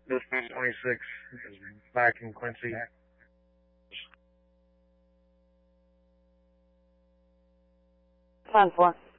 This 26 is back in Quincy. Plan 4.